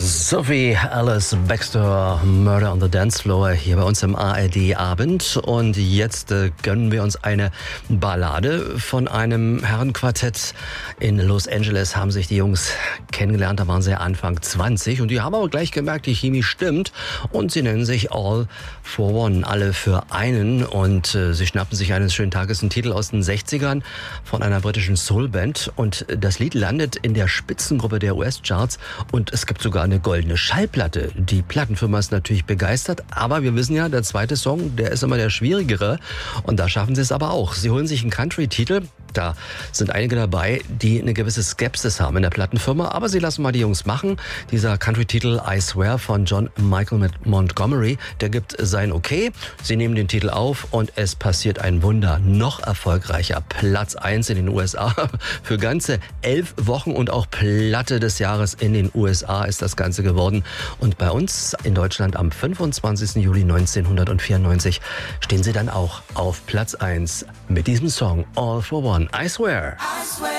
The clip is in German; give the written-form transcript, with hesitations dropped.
Sophie Alice Baxter, Murder on the Dance Floor, hier bei uns im ARD-Abend. Und jetzt gönnen wir uns eine Ballade von einem Herrenquartett. In Los Angeles haben sich die Jungs kennengelernt, da waren sie Anfang 20. Und die haben aber gleich gemerkt, die Chemie stimmt. Und sie nennen sich All for One, alle für einen. Und sie schnappen sich eines schönen Tages einen Titel aus den 60ern von einer britischen Soulband. Und das Lied landet in der Spitzengruppe der US-Charts. Und es gibt sogar eine goldene Schallplatte. Die Plattenfirma ist natürlich begeistert, aber wir wissen ja, der zweite Song, der ist immer der schwierigere. Und da schaffen sie es aber auch. Sie holen sich einen Country-Titel. Da sind einige dabei, die eine gewisse Skepsis haben in der Plattenfirma, aber sie lassen mal die Jungs machen. Dieser Country-Titel I Swear von John Michael Montgomery, der gibt sein Okay. Sie nehmen den Titel auf und es passiert ein Wunder. Noch erfolgreicher. Platz 1 in den USA für ganze 11 Wochen und auch Platte des Jahres in den USA ist das Ganze geworden. Und bei uns in Deutschland am 25. Juli 1994 stehen sie dann auch auf Platz 1 mit diesem Song All for One. I Swear.